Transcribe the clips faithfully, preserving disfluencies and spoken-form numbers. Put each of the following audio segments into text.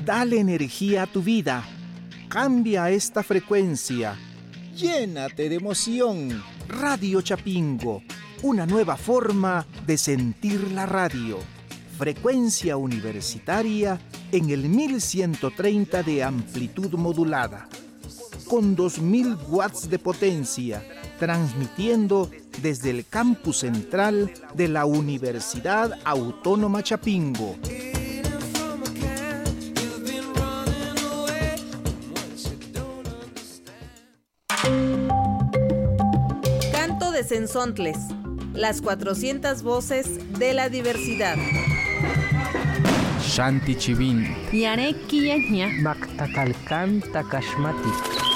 Dale energía a tu vida. Cambia esta frecuencia. Llénate de emoción. Radio Chapingo, una nueva forma de sentir la radio. Frecuencia universitaria en el mil ciento treinta de amplitud modulada. Con dos mil watts de potencia, transmitiendo desde el campus central de la Universidad Autónoma Chapingo. Canto de Cenzontles, las cuatrocientas voces de la diversidad. Shanti Chivin. Yareki Yahya. Mactacalcán Tacashmati.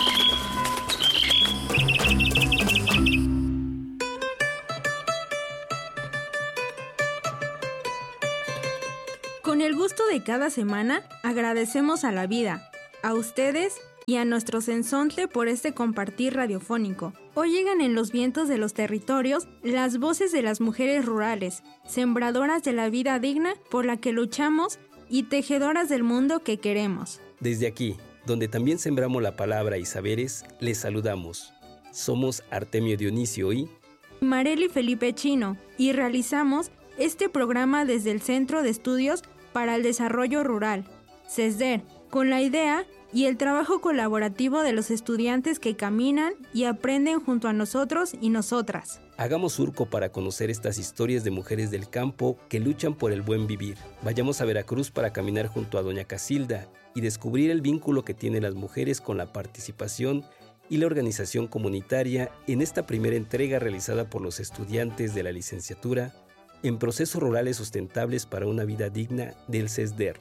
Con el gusto de cada semana, agradecemos a la vida, a ustedes y a nuestro Cenzontle por este compartir radiofónico. Hoy llegan en los vientos de los territorios las voces de las mujeres rurales, sembradoras de la vida digna por la que luchamos y tejedoras del mundo que queremos. Desde aquí, donde también sembramos la palabra y saberes, les saludamos. Somos Artemio Dionisio y Marely Felipe Chino y realizamos este programa desde el Centro de Estudios para el Desarrollo Rural, CESDER, con la idea y el trabajo colaborativo de los estudiantes que caminan y aprenden junto a nosotros y nosotras. Hagamos surco para conocer estas historias de mujeres del campo que luchan por el buen vivir. Vayamos a Veracruz para caminar junto a doña Casilda y descubrir el vínculo que tienen las mujeres con la participación y la organización comunitaria en esta primera entrega realizada por los estudiantes de la licenciatura en Procesos Rurales Sustentables para una Vida Digna del CESDER.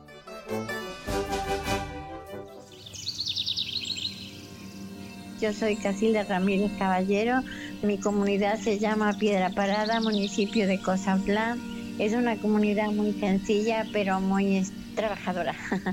Yo soy Casilda Ramírez Caballero. Mi comunidad se llama Piedra Parada, municipio de Cozatlán. Es una comunidad muy sencilla, pero muy es, trabajadora.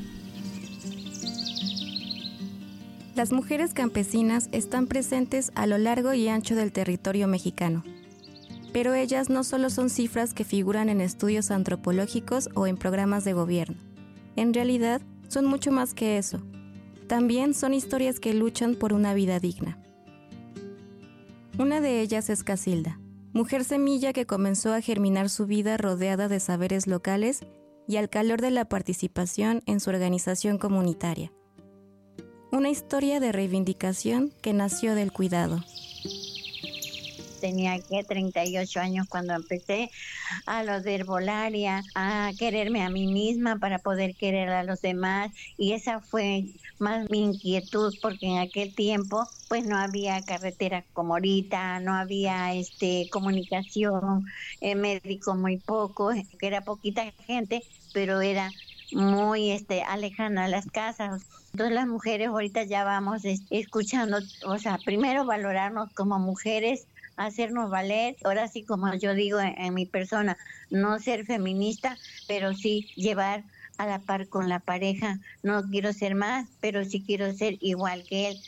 Las mujeres campesinas están presentes a lo largo y ancho del territorio mexicano. Pero ellas no solo son cifras que figuran en estudios antropológicos o en programas de gobierno. En realidad, son mucho más que eso. También son historias que luchan por una vida digna. Una de ellas es Casilda, mujer semilla que comenzó a germinar su vida rodeada de saberes locales y al calor de la participación en su organización comunitaria. Una historia de reivindicación que nació del cuidado. Tenía que treinta y ocho años cuando empecé a lo de herbolaria, a quererme a mí misma para poder querer a los demás, y esa fue más mi inquietud, porque en aquel tiempo pues no había carretera como ahorita, no había este comunicación, eh, médico muy poco, que era poquita gente, pero era muy este alejana a las casas. Entonces las mujeres ahorita ya vamos es, escuchando, o sea, primero valorarnos como mujeres, hacernos valer, ahora sí, como yo digo en, en mi persona, no ser feminista, pero sí llevar a la par con la pareja. No quiero ser más, pero sí quiero ser igual que él.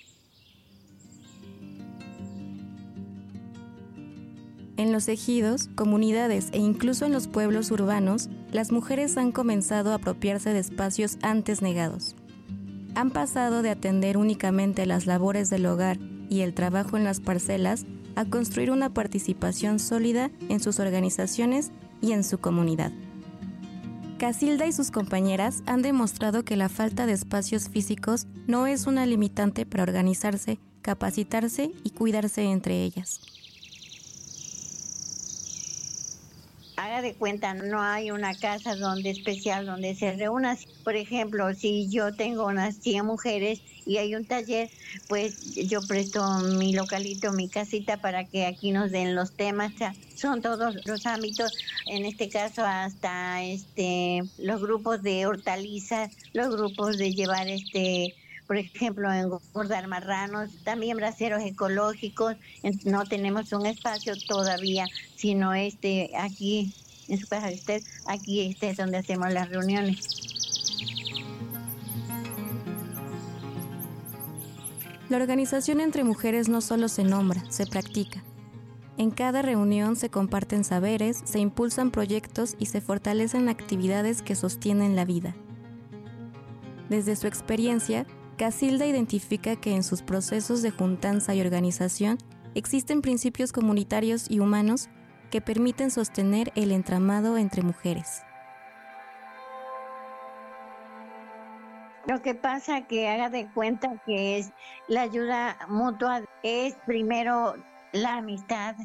En los ejidos, comunidades e incluso en los pueblos urbanos, las mujeres han comenzado a apropiarse de espacios antes negados. Han pasado de atender únicamente las labores del hogar y el trabajo en las parcelas a construir una participación sólida en sus organizaciones y en su comunidad. Casilda y sus compañeras han demostrado que la falta de espacios físicos no es una limitante para organizarse, capacitarse y cuidarse entre ellas. Haga de cuenta, no hay una casa donde especial donde se reúna. Por ejemplo, si yo tengo unas cien mujeres y hay un taller, pues yo presto mi localito, mi casita para que aquí nos den los temas. O sea, son todos los ámbitos, en este caso hasta este los grupos de hortalizas, los grupos de llevar este por ejemplo, engordar marranos, también braceros ecológicos. No tenemos un espacio todavía, sino este aquí en su casa de usted, aquí este es donde hacemos las reuniones. La organización entre mujeres no solo se nombra, se practica. En cada reunión se comparten saberes, se impulsan proyectos y se fortalecen actividades que sostienen la vida. Desde su experiencia, Casilda identifica que en sus procesos de juntanza y organización existen principios comunitarios y humanos que permiten sostener el entramado entre mujeres. Lo que pasa que haga de cuenta que es la ayuda mutua, es primero la amistad,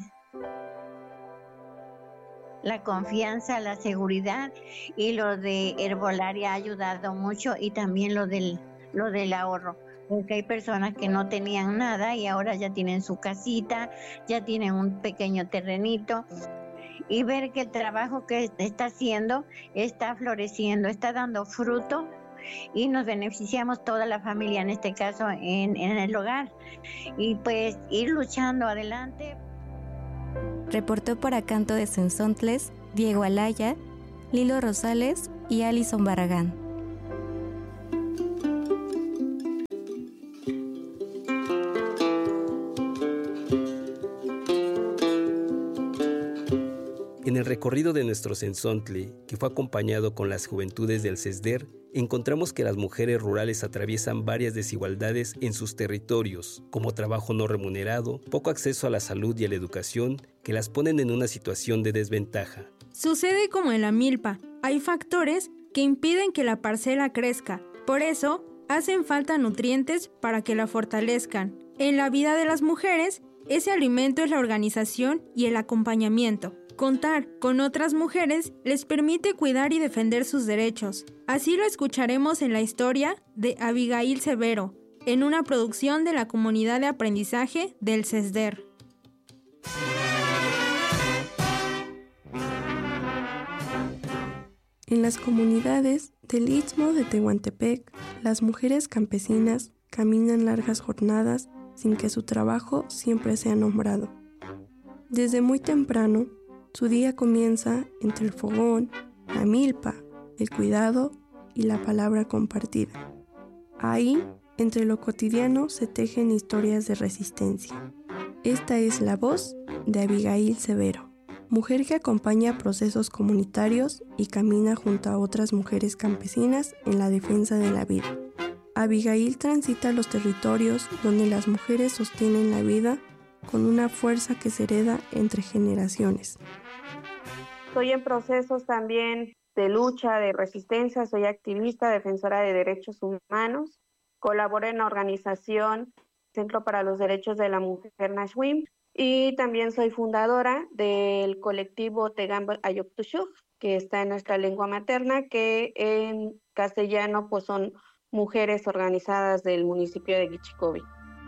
la confianza, la seguridad, y lo de herbolaria ha ayudado mucho, y también lo del, lo del ahorro, porque hay personas que no tenían nada y ahora ya tienen su casita, ya tienen un pequeño terrenito, y ver que el trabajo que está haciendo está floreciendo, está dando fruto, y nos beneficiamos toda la familia, en este caso en, en el hogar, y pues ir luchando adelante. Reportó para Canto de Cenzontles Diego Alaya, Lilo Rosales y Alison Barragán. En el recorrido de nuestro Cenzontle, que fue acompañado con las juventudes del CESDER, encontramos que las mujeres rurales atraviesan varias desigualdades en sus territorios, como trabajo no remunerado, poco acceso a la salud y a la educación, que las ponen en una situación de desventaja. Sucede como en la milpa. Hay factores que impiden que la parcela crezca. Por eso, hacen falta nutrientes para que la fortalezcan. En la vida de las mujeres, ese alimento es la organización y el acompañamiento. Contar con otras mujeres les permite cuidar y defender sus derechos. Así lo escucharemos en la historia de Abigail Severo, en una producción de la Comunidad de Aprendizaje del CESDER. En las comunidades del Istmo de Tehuantepec, las mujeres campesinas caminan largas jornadas sin que su trabajo siempre sea nombrado. Desde muy temprano, su día comienza entre el fogón, la milpa, el cuidado y la palabra compartida. Ahí, entre lo cotidiano, se tejen historias de resistencia. Esta es la voz de Abigail Severo, mujer que acompaña procesos comunitarios y camina junto a otras mujeres campesinas en la defensa de la vida. Abigail transita los territorios donde las mujeres sostienen la vida con una fuerza que se hereda entre generaciones. Estoy en procesos también de lucha, de resistencia, soy activista, defensora de derechos humanos, colaboro en la organización Centro para los Derechos de la Mujer Nashwim y también soy fundadora del colectivo Tegambo Ayoktushuk, que está en nuestra lengua materna, que en castellano pues son mujeres organizadas del municipio de Guichicobi.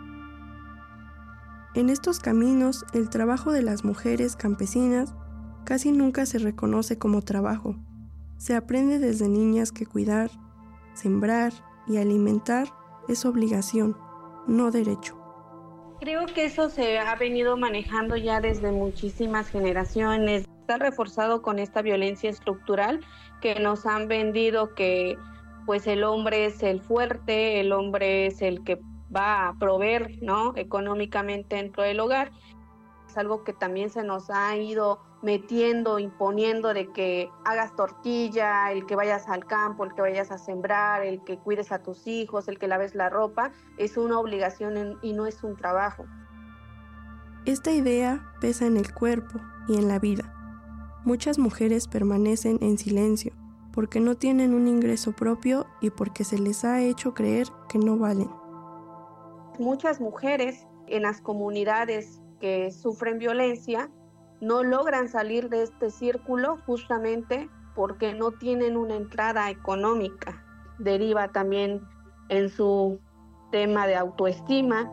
En estos caminos, el trabajo de las mujeres campesinas casi nunca se reconoce como trabajo. Se aprende desde niñas que cuidar, sembrar y alimentar es obligación, no derecho. Creo que eso se ha venido manejando ya desde muchísimas generaciones. Está reforzado con esta violencia estructural que nos han vendido que pues el hombre es el fuerte, el hombre es el que va a proveer, ¿no?, económicamente dentro del hogar. Es algo que también se nos ha ido metiendo, imponiendo de que hagas tortilla, el que vayas al campo, el que vayas a sembrar, el que cuides a tus hijos, el que laves la ropa, es una obligación en, y no es un trabajo. Esta idea pesa en el cuerpo y en la vida. Muchas mujeres permanecen en silencio porque no tienen un ingreso propio y porque se les ha hecho creer que no valen. Muchas mujeres en las comunidades que sufren violencia no logran salir de este círculo justamente porque no tienen una entrada económica. Deriva también en su tema de autoestima.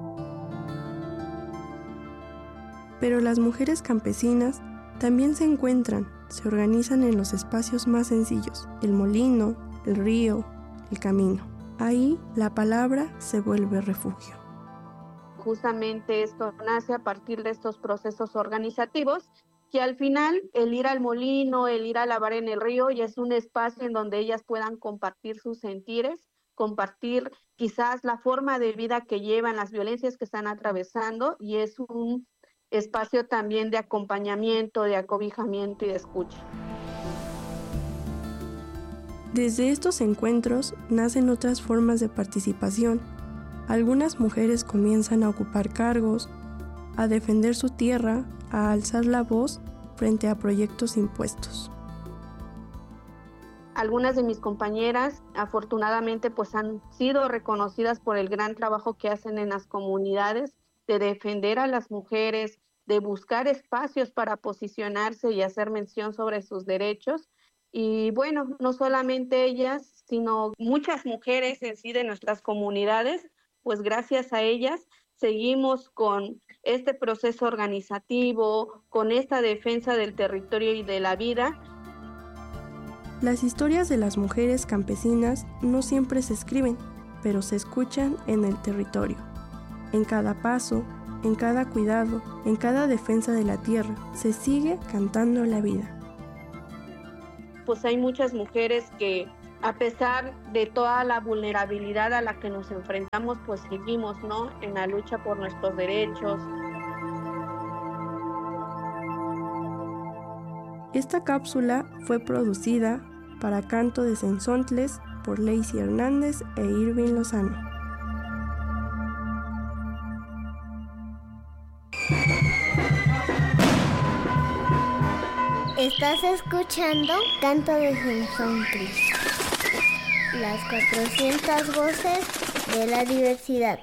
Pero las mujeres campesinas también se encuentran, se organizan en los espacios más sencillos, el molino, el río, el camino. Ahí la palabra se vuelve refugio. Justamente esto nace a partir de estos procesos organizativos, que al final el ir al molino, el ir a lavar en el río, ya es un espacio en donde ellas puedan compartir sus sentires, compartir quizás la forma de vida que llevan, las violencias que están atravesando, y es un espacio también de acompañamiento, de acobijamiento y de escucha. Desde estos encuentros nacen otras formas de participación. Algunas mujeres comienzan a ocupar cargos, a defender su tierra, a alzar la voz frente a proyectos impuestos. Algunas de mis compañeras, afortunadamente, pues han sido reconocidas por el gran trabajo que hacen en las comunidades de defender a las mujeres, de buscar espacios para posicionarse y hacer mención sobre sus derechos. Y bueno, no solamente ellas, sino muchas mujeres en sí de nuestras comunidades, pues gracias a ellas seguimos con este proceso organizativo, con esta defensa del territorio y de la vida. Las historias de las mujeres campesinas no siempre se escriben, pero se escuchan en el territorio. En cada paso, en cada cuidado, en cada defensa de la tierra, se sigue cantando la vida. Pues hay muchas mujeres que, a pesar de toda la vulnerabilidad a la que nos enfrentamos, pues seguimos, ¿no?, en la lucha por nuestros derechos. Esta cápsula fue producida para Canto de Cenzontles por Lacey Hernández e Irving Lozano. Estás escuchando Canto de Cenzontles, las cuatrocientas voces de la diversidad.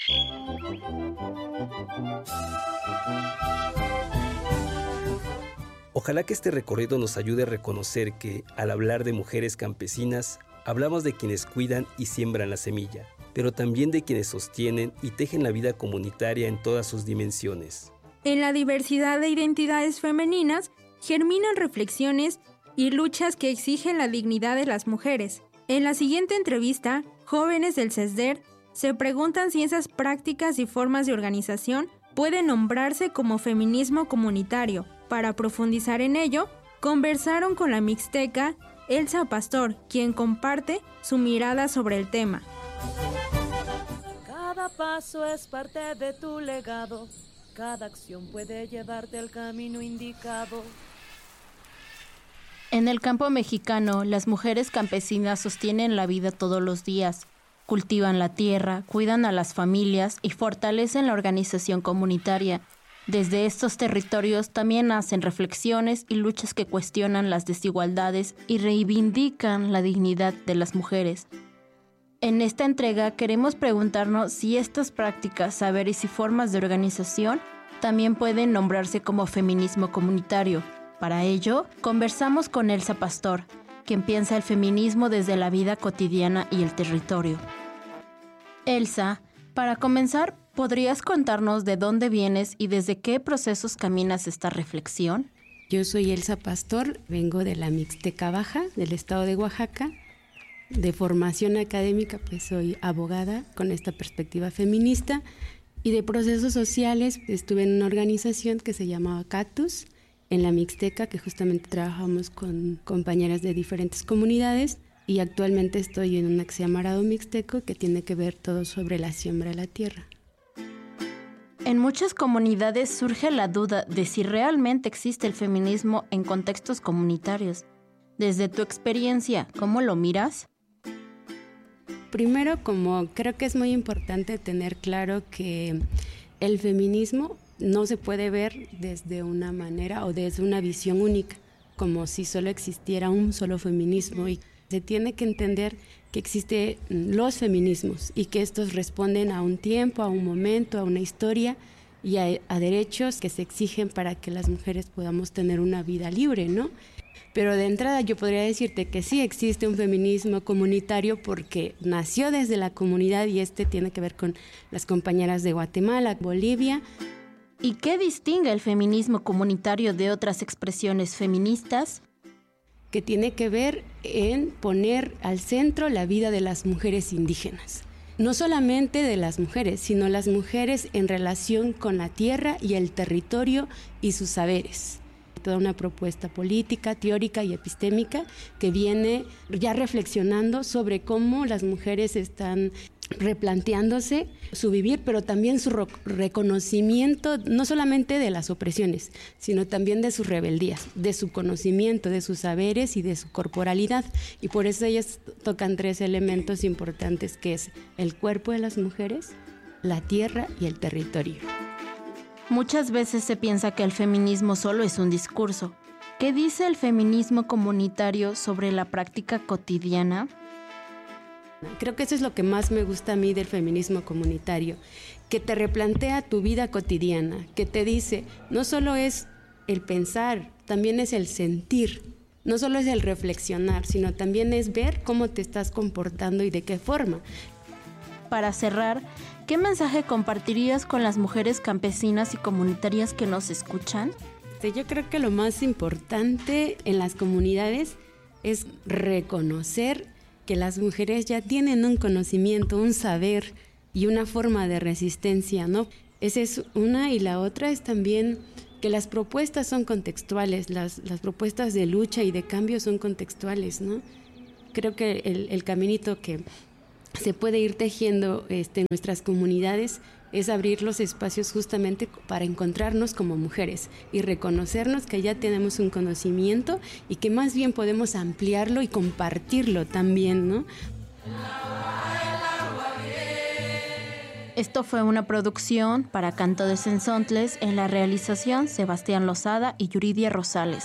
Ojalá que este recorrido nos ayude a reconocer que, al hablar de mujeres campesinas, hablamos de quienes cuidan y siembran la semilla, pero también de quienes sostienen y tejen la vida comunitaria en todas sus dimensiones. En la diversidad de identidades femeninas, germinan reflexiones y luchas que exigen la dignidad de las mujeres. En la siguiente entrevista, jóvenes del CESDER se preguntan si esas prácticas y formas de organización pueden nombrarse como feminismo comunitario. Para profundizar en ello, conversaron con la mixteca Elsa Pastor, quien comparte su mirada sobre el tema. Cada paso es parte de tu legado, cada acción puede llevarte al camino indicado. En el campo mexicano, las mujeres campesinas sostienen la vida todos los días, cultivan la tierra, cuidan a las familias y fortalecen la organización comunitaria. Desde estos territorios también hacen reflexiones y luchas que cuestionan las desigualdades y reivindican la dignidad de las mujeres. En esta entrega queremos preguntarnos si estas prácticas, saberes y formas de organización también pueden nombrarse como feminismo comunitario. Para ello, conversamos con Elsa Pastor, quien piensa el feminismo desde la vida cotidiana y el territorio. Elsa, para comenzar, ¿podrías contarnos de dónde vienes y desde qué procesos caminas esta reflexión? Yo soy Elsa Pastor, vengo de la Mixteca Baja, del estado de Oaxaca. De formación académica, pues soy abogada con esta perspectiva feminista, y de procesos sociales estuve en una organización que se llamaba Cactus, en la Mixteca, que justamente trabajamos con compañeras de diferentes comunidades, y actualmente estoy en una que se llama Arado Mixteco, que tiene que ver todo sobre la siembra de la tierra. En muchas comunidades surge la duda de si realmente existe el feminismo en contextos comunitarios. Desde tu experiencia, ¿cómo lo miras? Primero, como creo que es muy importante tener claro que el feminismo no se puede ver desde una manera o desde una visión única, como si solo existiera un solo feminismo, y se tiene que entender que existen los feminismos y que estos responden a un tiempo, a un momento, a una historia y a, a derechos que se exigen para que las mujeres podamos tener una vida libre, ¿no? Pero de entrada yo podría decirte que sí existe un feminismo comunitario porque nació desde la comunidad, y este tiene que ver con las compañeras de Guatemala, Bolivia. ¿Y qué distingue el feminismo comunitario de otras expresiones feministas? Que tiene que ver en poner al centro la vida de las mujeres indígenas. No solamente de las mujeres, sino las mujeres en relación con la tierra y el territorio y sus saberes. Toda una propuesta política, teórica y epistémica que viene ya reflexionando sobre cómo las mujeres están replanteándose su vivir, pero también su ro- reconocimiento, no solamente de las opresiones, sino también de sus rebeldías, de su conocimiento, de sus saberes y de su corporalidad. Y por eso ellas tocan tres elementos importantes, que es el cuerpo de las mujeres, la tierra y el territorio. Muchas veces se piensa que el feminismo solo es un discurso. ¿Qué dice el feminismo comunitario sobre la práctica cotidiana? Creo que eso es lo que más me gusta a mí del feminismo comunitario, que te replantea tu vida cotidiana, que te dice, no solo es el pensar, también es el sentir, no solo es el reflexionar, sino también es ver cómo te estás comportando y de qué forma. Para cerrar, ¿qué mensaje compartirías con las mujeres campesinas y comunitarias que nos escuchan? Yo creo que lo más importante en las comunidades es reconocer que las mujeres ya tienen un conocimiento, un saber y una forma de resistencia, ¿no? Esa es una, y la otra es también que las propuestas son contextuales, las, las propuestas de lucha y de cambio son contextuales, ¿no? Creo que el, el caminito que se puede ir tejiendo este, en nuestras comunidades es abrir los espacios justamente para encontrarnos como mujeres y reconocernos que ya tenemos un conocimiento y que más bien podemos ampliarlo y compartirlo también, ¿no? Esto fue una producción para Canto de Sensontles, en la realización Sebastián Lozada y Yuridia Rosales.